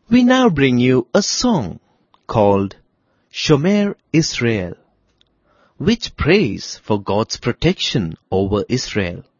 We now bring you a song called Shomer Israel, which prays for God's protection over Israel.